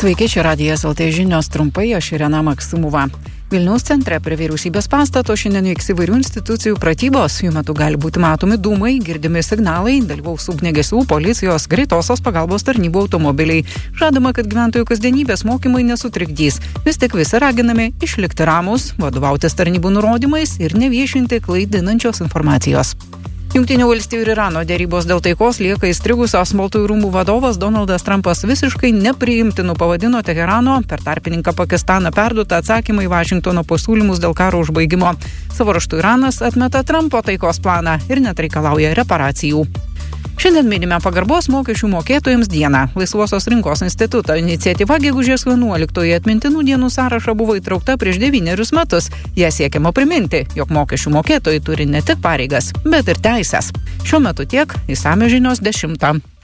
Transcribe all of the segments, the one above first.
Sveiki, čia Radijas LT žinios trumpai, aš Irena Maksimova. Vilniaus centre prie vyriausybės pastato šiandien vyks įvairių institucijų pratybos. Jų metu gali būti matomi dūmai, girdimi signalai, dalyvaus ugniagesių, policijos, greitosios pagalbos tarnybų automobiliai. Žadama, kad gyventojų kasdienybės mokymai nesutrikdys. Vis tik visi raginami išlikti ramūs, vadovautis tarnybų nurodymais ir neviešinti klaidinančios informacijos. Jungtinių valstijų ir Irano derybos dėl taikos lieka įstrigusios. Baltųjų rūmų vadovas Donaldas Trumpas visiškai nepriimtinu pavadino Teherano per tarpininką Pakistaną perduotą atsakymą į Vašingtono pasiūlymus dėl karo užbaigimo. Savo ruožtu Iranas atmeta Trumpo taikos planą ir net reikalauja reparacijų. Šiandien minime pagarbos mokesčių mokėtojams dieną. Laisvosios rinkos instituto iniciatyva gegužės 11 atmintinų dienų sąrašą buvo įtraukta prieš 9 metus. Ją siekiama priminti, jog mokesčių mokėtojai turi ne tik pareigas, bet ir teisės. Šiuo metu tiek, išsamios žinios 10.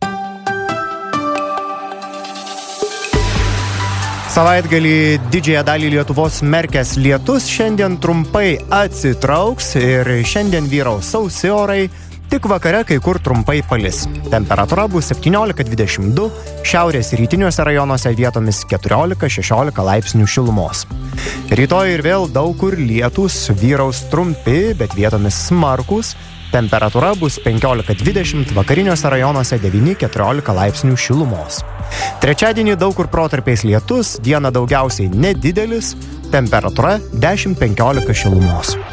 Savaitgalį didžiąją dalį Lietuvos merkęs lietus šiandien trumpai atsitrauks ir šiandien vyraus sausi orai. Tik vakare kai kur trumpai palis. Temperatūra bus 17-22, šiaurės rytiniuose rajonuose vietomis 14-16 laipsnių šilumos. Rytoj ir vėl daug kur lietūs, vyraus trumpi, bet vietomis smarkūs. Temperatūra bus 15-20, vakariniuose rajonuose 9-14 laipsnių šilumos. Trečiadienį daug kur protarpiais lietus, dieną daugiausiai nedidelis, temperatūra 10-15 šilumos.